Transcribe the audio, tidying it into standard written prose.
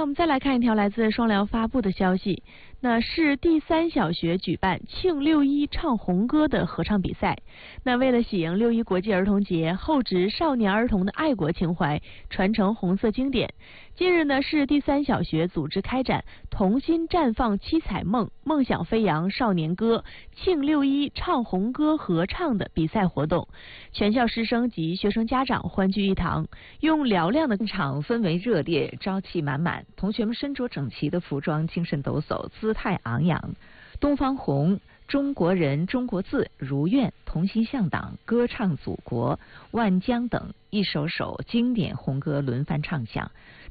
我们再来看一条来自双辽发布的消息。那市第三小学举办庆6·1唱红歌的合唱比赛。那为了喜迎6·1国际儿童节，厚植少年儿童的爱国情怀，传承红色经典。近日呢，市第三小学组织开展童心绽放七彩梦，梦想飞扬少年歌庆6·1唱红歌合唱的比赛活动。全校师生及学生家长欢聚一堂，用嘹亮的现场氛围热烈，朝气满满。同学们身着整齐的服装，精神抖擞，姿态昂扬。东方红、中国人、中国字、如愿、同心向党、歌唱祖国、万江等一首首经典红歌轮番唱响。